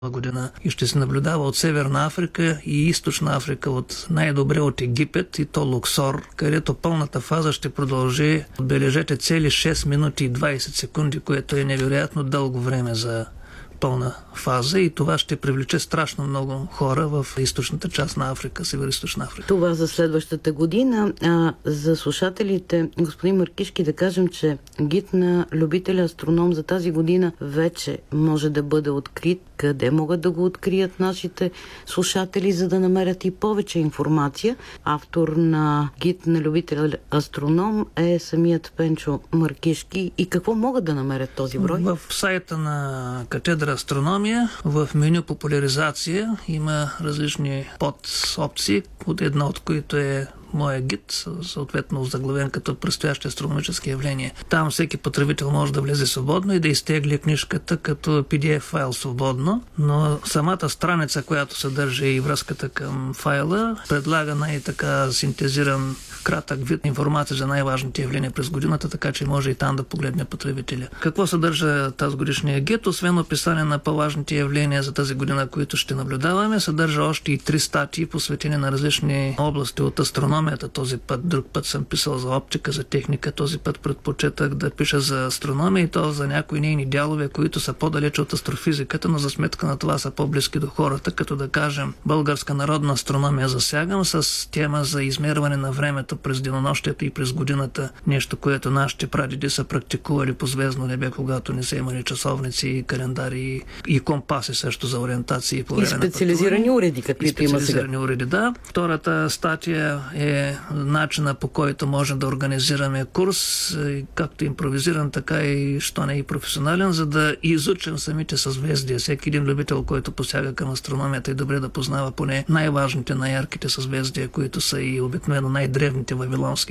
година и ще се наблюдава от Северна Африка и Източна Африка, от най-добре от Египет и то Луксор, където пълната фаза ще продължи, отбележете, цели 6 минути и 20 секунди, което е невероятно дълго време за пълна фаза, и това ще привлече страшно много хора в източната част на Африка, Североизточна Африка. Това за следващата година. За слушателите, господин Маркишки, да кажем, че гид на любителя астроном за тази година вече може да бъде открит. Къде могат да го открият нашите слушатели, за да намерят и повече информация? Автор на гид на любителя астроном е самият Пенчо Маркишки. И какво могат да намерят този брой? В сайта на катедра астрономия, в меню популяризация има различни подопции, от една от които е моя гид, съответно заглавен като предстоящи астрономически явления. Там всеки потребител може да влезе свободно и да изтегли книжката като PDF файл свободно, но самата страница, която съдържа и връзката към файла, предлага най-така синтезиран кратък вид информация за най-важните явления през годината, така че може и там да погледне потребителя. Какво съдържа тази годишния гид? Освен описание на по-важните явления за тази година, които ще наблюдаваме, съдържа още и 3 статии, посветени на различни области от астрономията. Този път, друг път съм писал за оптика, за техника, този път предпочетах да пиша за астрономия, и то за някои нейни дялове, които са по-далеч от астрофизиката, но за сметка на това са по-близки до хората, като да кажем българска народна астрономия засягам с тема за измерване на времето през денонощието и през годината, нещо, което нашите прадеди са практикували по звездно небе, когато не са имали часовници, календари и компаси също за ориентации по време на пътуване. Специализирани уреди, каквито има сега. Уреди, да. Втората статия е начина, по който можем да организираме курс, както импровизиран, така и що не и професионален, за да изучим самите съзвездия. Всеки един любител, който посяга към астрономията, е добре да познава поне най-важните, най-ярките съзвездия, които са и обикновено най-древните вавилонски